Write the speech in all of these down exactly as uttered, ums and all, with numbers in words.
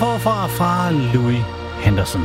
forfra fra Louis Henderson.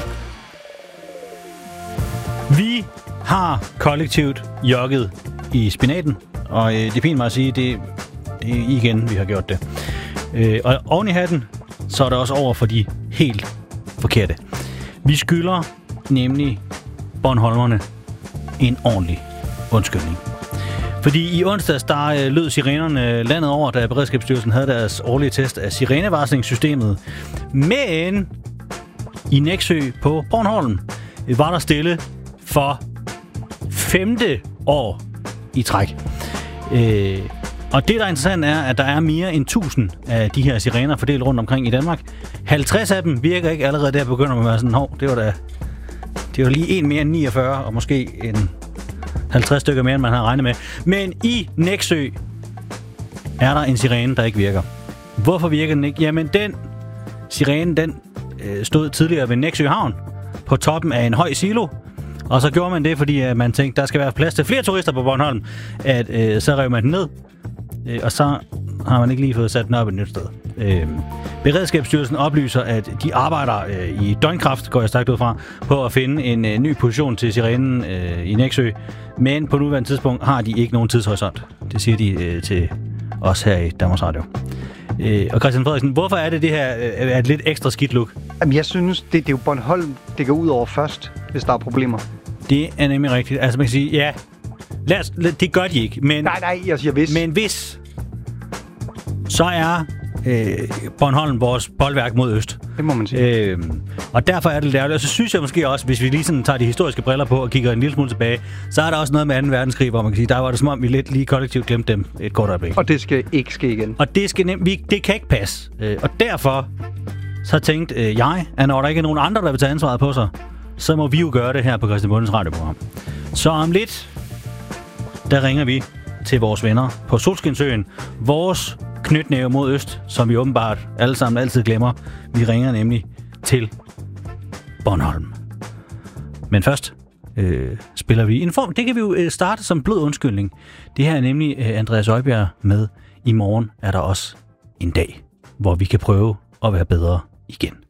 Vi har kollektivt jogget i spinaten, og øh, det er fint mig at sige, det, det er igen, vi har gjort det. Øh, og oven i hatten, så er der også over for de helt forkerte. Vi skylder nemlig Bornholmerne en ordentlig undskyldning. Fordi i onsdags, der øh, lød sirenerne landet over, da Beredskabsstyrelsen havde deres årlige test af sirenevarslingssystemet. Men i Nexø på Bornholm var der stille for femte år i træk. Øh, og det, der er interessant, er, at der er mere end tusind af de her sirener fordelt rundt omkring i Danmark. halvtreds af dem virker ikke allerede der, begynder man at være sådan, hov, det var da det var lige en mere end niogfyrre, og måske en halvtreds stykker mere, end man havde regnet med. Men i Nexø er der en sirene, der ikke virker. Hvorfor virker den ikke? Jamen, den sirene, den øh, stod tidligere ved Nexø Havn på toppen af en høj silo. Og så gjorde man det, fordi øh, man tænkte, der skal være plads til flere turister på Bornholm. At øh, så rev man den ned, øh, og så har man ikke lige fået sat den op et nyt sted. Øh, Beredskabsstyrelsen oplyser, at de arbejder øh, i døgnkraft, går jeg stærkt ud fra, på at finde en øh, ny position til sirenen øh, i Nexø. Men på nuværende tidspunkt har de ikke nogen tidshorisont. Det siger de øh, til os her i Danmarks Radio. Øh, og Christian Frederiksen, hvorfor er det det her øh, er et lidt ekstra skidt look? Jamen, jeg synes, det, det er jo Bornholm, det går ud over først, hvis der er problemer. Det er nemlig rigtigt. Altså man kan sige, ja, lad os, lad, det gør de ikke. Men, nej, nej, jeg siger hvis. Men hvis, så er øh, Bornholm vores boldværk mod øst. Det må man sige. Øh, og derfor er det lærligt. Og så synes jeg måske også, hvis vi lige sådan tager de historiske briller på og kigger en lille smule tilbage, så er der også noget med anden verdenskrig, hvor man kan sige, der var det som om, vi lidt lige kollektivt glemte dem et kort øjeblik. Og det skal ikke ske igen. Og det, skal nem- vi, det kan ikke passe. Øh, og derfor så tænkte øh, jeg, at når der ikke er nogen andre, der vil tage ansvaret på sig, så må vi jo gøre det her på Christian Bondens radioprogram. Så om lidt, der ringer vi til vores venner på Solskinsøen. Vores knytnæve mod øst, som vi åbenbart alle sammen altid glemmer. Vi ringer nemlig til Bornholm. Men først øh, spiller vi en form. Det kan vi jo øh, starte som blød undskyldning. Det her er nemlig øh, Andreas Øjbjerg med. I morgen er der også en dag, hvor vi kan prøve at være bedre igen.